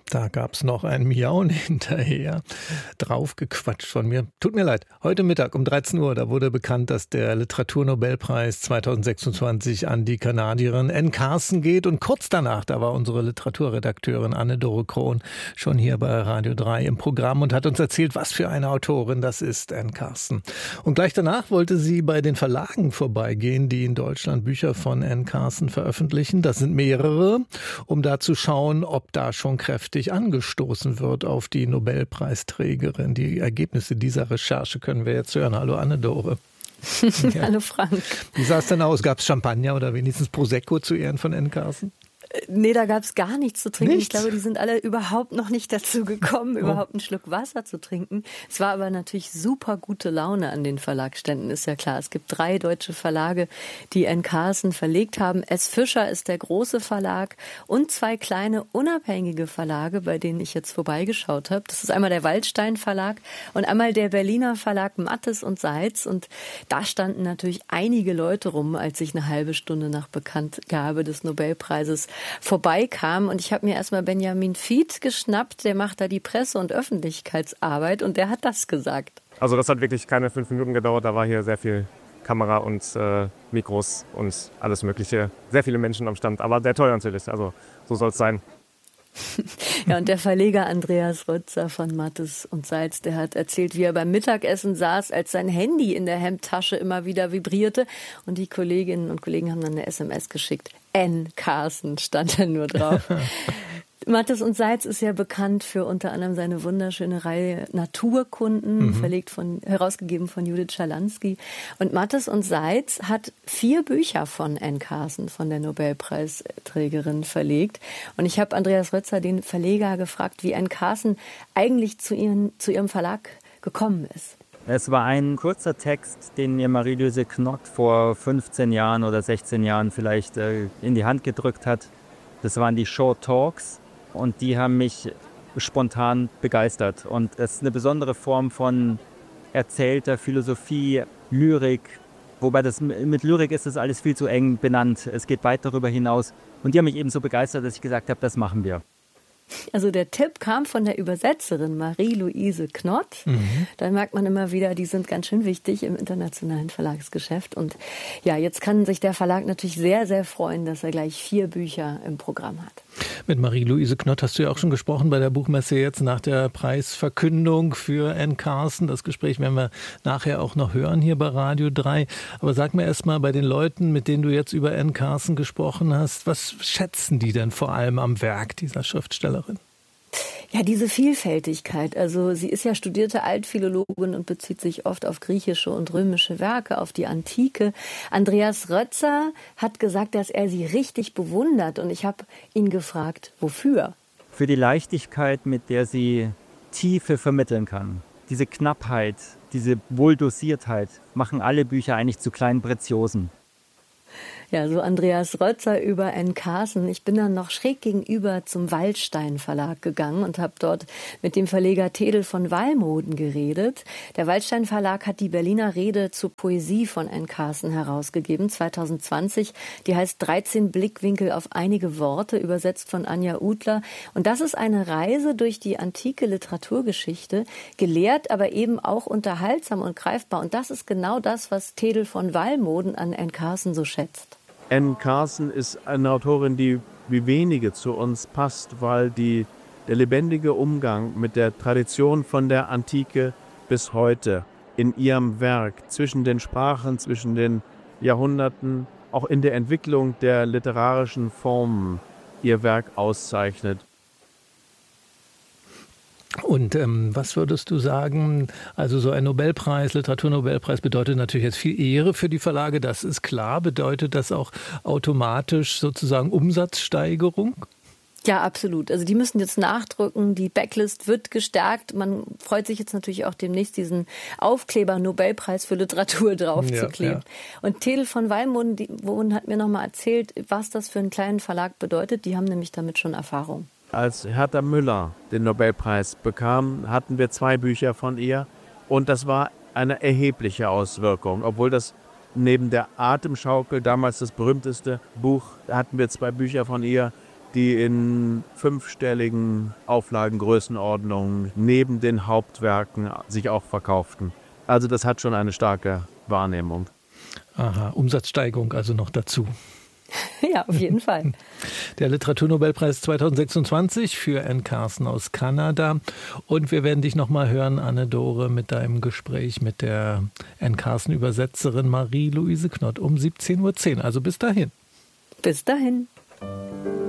Da gab es noch ein Miauen hinterher, draufgequatscht von mir. Tut mir leid, heute Mittag um 13 Uhr, da wurde bekannt, dass der Literaturnobelpreis 2026 an die Kanadierin Anne Carson geht. Und kurz danach, da war unsere Literaturredakteurin Anne-Dore Krohn schon hier bei Radio 3 im Programm und hat uns erzählt, was für eine Autorin das ist, Anne Carson. Und gleich danach wollte sie bei den Verlagen vorbeigehen, die in Deutschland Bücher von Anne Carson veröffentlichen. Das sind mehrere, um da zu schauen, ob da schon kräftig angestoßen wird auf die Nobelpreisträgerin. Die Ergebnisse dieser Recherche können wir jetzt hören. Hallo Anne-Dore. Ja. Hallo Frank. Wie sah es denn aus? Gab es Champagner oder wenigstens Prosecco zu Ehren von Anne Carson? Nee, da gab es gar nichts zu trinken. Nichts? Ich glaube, die sind alle überhaupt noch nicht dazu gekommen, überhaupt einen Schluck Wasser zu trinken. Es war aber natürlich super gute Laune an den Verlagsständen, ist ja klar. Es gibt 3 deutsche Verlage, die Anne Carson verlegt haben. S. Fischer ist der große Verlag und 2 kleine unabhängige Verlage, bei denen ich jetzt vorbeigeschaut habe. Das ist einmal der Waldstein Verlag und einmal der Berliner Verlag Mattes und Seitz. Und da standen natürlich einige Leute rum, als ich eine halbe Stunde nach Bekanntgabe des Nobelpreises vorbeikam. Und ich habe mir erstmal Benjamin Fied geschnappt, der macht da die Presse- und Öffentlichkeitsarbeit und der hat das gesagt. Also das hat wirklich keine 5 Minuten gedauert, da war hier sehr viel Kamera und Mikros und alles mögliche. Sehr viele Menschen am Stand, aber sehr toll natürlich, also so soll es sein. Ja, und der Verleger Andreas Rötzer von Mattes und Seitz, der hat erzählt, wie er beim Mittagessen saß, als sein Handy in der Hemdtasche immer wieder vibrierte. Und die Kolleginnen und Kollegen haben dann eine SMS geschickt. Anne Carson stand da nur drauf. Mattes und Seitz ist ja bekannt für unter anderem seine wunderschöne Reihe Naturkunden, herausgegeben von Judith Schalansky. Und Mattes und Seitz hat 4 Bücher von Anne Carson, von der Nobelpreisträgerin, verlegt. Und ich habe Andreas Rötzer, den Verleger, gefragt, wie Anne Carson eigentlich zu ihrem Verlag gekommen ist. Es war ein kurzer Text, den mir Marie-Louise Knott vor 15 Jahren oder 16 Jahren vielleicht in die Hand gedrückt hat. Das waren die Short Talks. Und die haben mich spontan begeistert. Und es ist eine besondere Form von erzählter Philosophie, Lyrik. Wobei das mit Lyrik ist das alles viel zu eng benannt. Es geht weit darüber hinaus. Und die haben mich eben so begeistert, dass ich gesagt habe, das machen wir. Also der Tipp kam von der Übersetzerin Marie-Louise Knott. Da merkt man immer wieder, die sind ganz schön wichtig im internationalen Verlagsgeschäft. Und ja, jetzt kann sich der Verlag natürlich sehr, sehr freuen, dass er gleich 4 Bücher im Programm hat. Mit Marie-Louise Knott hast du ja auch schon gesprochen bei der Buchmesse jetzt nach der Preisverkündung für Anne Carson. Das Gespräch werden wir nachher auch noch hören hier bei Radio 3. Aber sag mir erst mal bei den Leuten, mit denen du jetzt über Anne Carson gesprochen hast, was schätzen die denn vor allem am Werk dieser Schriftstellerin? Ja, diese Vielfältigkeit. Also sie ist ja studierte Altphilologin und bezieht sich oft auf griechische und römische Werke, auf die Antike. Andreas Rötzer hat gesagt, dass er sie richtig bewundert. Und ich habe ihn gefragt, wofür? Für die Leichtigkeit, mit der sie Tiefe vermitteln kann. Diese Knappheit, diese Wohldosiertheit machen alle Bücher eigentlich zu kleinen Preziosen. Ja, so Andreas Rötzer über Anne Carson. Ich bin dann noch schräg gegenüber zum Waldstein Verlag gegangen und habe dort mit dem Verleger Tedel von Wallmoden geredet. Der Waldstein Verlag hat die Berliner Rede zur Poesie von Anne Carson herausgegeben, 2020. Die heißt 13 Blickwinkel auf einige Worte, übersetzt von Anja Udler. Und das ist eine Reise durch die antike Literaturgeschichte, gelehrt, aber eben auch unterhaltsam und greifbar. Und das ist genau das, was Tedel von Wallmoden an Anne Carson so schätzt. Anne Carson ist eine Autorin, die wie wenige zu uns passt, weil der lebendige Umgang mit der Tradition von der Antike bis heute in ihrem Werk, zwischen den Sprachen, zwischen den Jahrhunderten, auch in der Entwicklung der literarischen Formen ihr Werk auszeichnet. Und was würdest du sagen, also so ein Nobelpreis, Literaturnobelpreis bedeutet natürlich jetzt viel Ehre für die Verlage, das ist klar. Bedeutet das auch automatisch sozusagen Umsatzsteigerung? Ja, absolut. Also die müssen jetzt nachdrücken, die Backlist wird gestärkt. Man freut sich jetzt natürlich auch demnächst diesen Aufkleber Nobelpreis für Literatur draufzukleben. Ja. Und Tedel von Wallmoden hat mir nochmal erzählt, was das für einen kleinen Verlag bedeutet. Die haben nämlich damit schon Erfahrung. Als Hertha Müller den Nobelpreis bekam, hatten wir 2 Bücher von ihr und das war eine erhebliche Auswirkung. Obwohl das neben der Atemschaukel, damals das berühmteste Buch, hatten wir 2 Bücher von ihr, die in 5-stelligen Auflagengrößenordnungen neben den Hauptwerken sich auch verkauften. Also das hat schon eine starke Wahrnehmung. Aha, Umsatzsteigerung also noch dazu. Ja, auf jeden Fall. Der Literaturnobelpreis 2026 für Anne Carson aus Kanada. Und wir werden dich noch mal hören, Anne-Dore, mit deinem Gespräch mit der Anne Carson-Übersetzerin Marie-Louise Knott um 17:10 Uhr. Also bis dahin. Bis dahin.